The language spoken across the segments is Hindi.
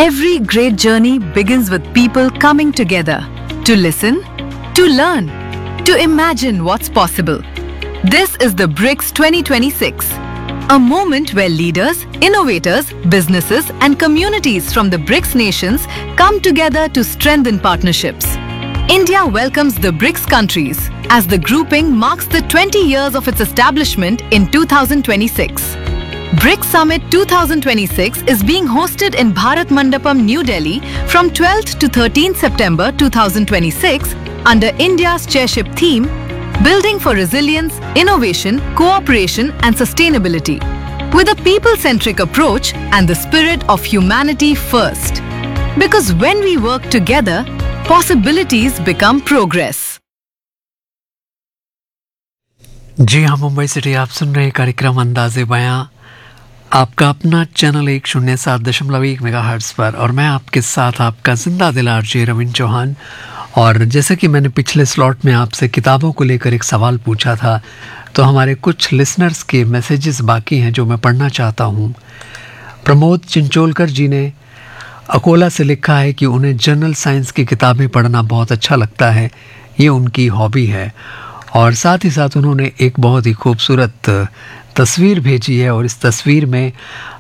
Every great journey begins with people coming together to listen, to learn, to imagine what's possible. This is the BRICS 2026, a moment where leaders, innovators, businesses and communities from the BRICS nations come together to strengthen partnerships. India welcomes the BRICS countries as the grouping marks the 20 years of its establishment in 2026. BRICS Summit 2026 is being hosted in Bharat Mandapam, New Delhi from 12th to 13th September 2026 under India's chairship theme, Building for Resilience, Innovation, Cooperation and Sustainability, with a people-centric approach and the spirit of humanity first. Because when we work together, possibilities become progress. जी हाँ, मुंबई सिटी आप सुन रहे कार्यक्रम अंदाज़े बयां, आपका अपना चैनल 107.1 मेगाहर्ट्ज़ पर, और मैं आपके साथ आपका जिंदा दिल आरजे रविंद्र चौहान। और जैसे कि मैंने पिछले स्लॉट में आपसे किताबों को लेकर एक सवाल पूछा था, तो हमारे कुछ लिसनर्स के मैसेजेस बाकी हैं जो मैं पढ़ना चाहता हूँ। प्रमोद चिंचोलकर जी ने अकोला से लिखा है कि उन्हें जनरल साइंस की किताबें पढ़ना बहुत अच्छा लगता है, ये उनकी हॉबी है। और साथ ही साथ उन्होंने एक बहुत ही खूबसूरत तस्वीर भेजी है, और इस तस्वीर में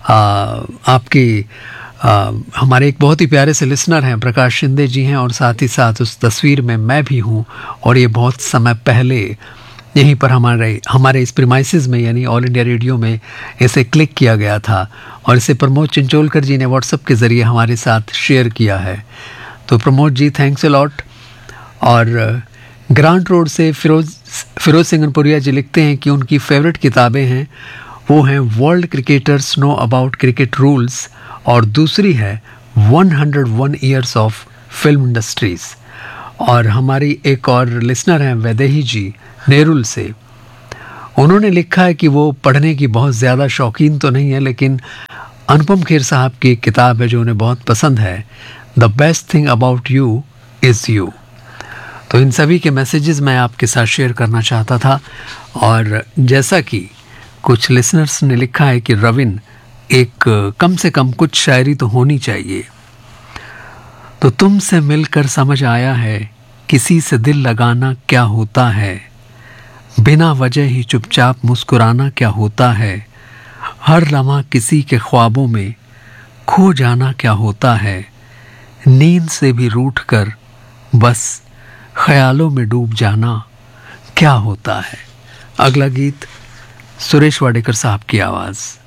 हमारे एक बहुत ही प्यारे से लिसनर हैं प्रकाश शिंदे जी हैं, और साथ ही साथ उस तस्वीर में मैं भी हूँ। और ये बहुत समय पहले यहीं पर हमारे इस प्रीमाइसेस में यानी ऑल इंडिया रेडियो में इसे क्लिक किया गया था, और इसे प्रमोद चिंचोलकर जी ने व्हाट्सएप के ज़रिए हमारे साथ शेयर किया है। तो Pramod ji, thanks a lot. और ग्रांट रोड से फिरोज सिंगनपुरिया जी लिखते हैं कि उनकी फेवरेट किताबें हैं, वो हैं world cricketers know about cricket rules, और दूसरी है 101 ईयर्स ऑफ फिल्म इंडस्ट्रीज़। और हमारी एक और लिसनर हैं वैदेही जी नेरुल से, उन्होंने लिखा है कि वो पढ़ने की बहुत ज़्यादा शौकीन तो नहीं है, लेकिन अनुपम खेर साहब की एक किताब है जो उन्हें बहुत पसंद है, the best thing about you is you. तो इन सभी के मैसेजेस मैं आपके साथ शेयर करना चाहता था। और जैसा कि कुछ लिसनर्स ने लिखा है कि रविन, एक कम से कम कुछ शायरी तो होनी चाहिए। तो तुमसे मिलकर समझ आया है किसी से दिल लगाना क्या होता है, बिना वजह ही चुपचाप मुस्कुराना क्या होता है, हर लम्हा किसी के ख्वाबों में खो जाना क्या होता है, नींद से भी रूठकर बस ख्यालों में डूब जाना क्या होता है। अगला गीत सुरेश वाडेकर साहब की आवाज़।